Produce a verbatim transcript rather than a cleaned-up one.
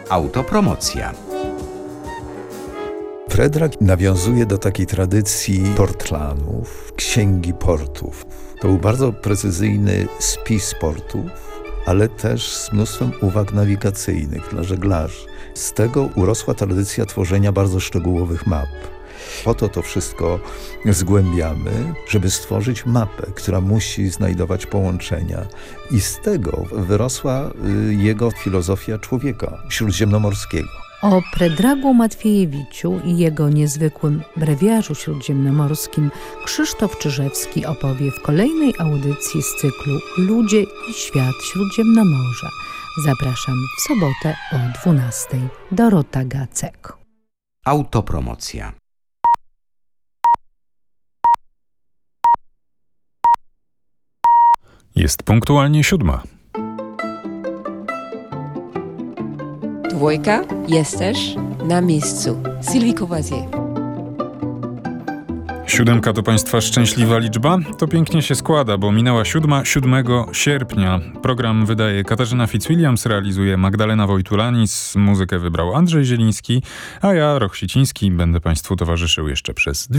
Autopromocja. Predrag nawiązuje do takiej tradycji portlanów, księgi portów. To był bardzo precyzyjny spis portów, ale też z mnóstwem uwag nawigacyjnych dla żeglarzy. Z tego urosła tradycja tworzenia bardzo szczegółowych map. Po to to wszystko zgłębiamy, żeby stworzyć mapę, która musi znajdować połączenia. I z tego wyrosła jego filozofia człowieka śródziemnomorskiego. O Predragu Matwiejewiciu i jego niezwykłym brewiarzu śródziemnomorskim Krzysztof Czyżewski opowie w kolejnej audycji z cyklu Ludzie i świat Śródziemnomorza. Zapraszam w sobotę o dwunastej. Dorota Gacek. Autopromocja. Jest punktualnie siódma. Dwójka, jesteś na miejscu. Sylwii Courvoisier. Siódemka to Państwa szczęśliwa liczba? To pięknie się składa, bo minęła siódma, siódmego sierpnia. Program wydaje Katarzyna Fitzwilliams, realizuje Magdalena Wojtulanis, muzykę wybrał Andrzej Zieliński, a ja, Roch Siciński, będę Państwu towarzyszył jeszcze przez dwie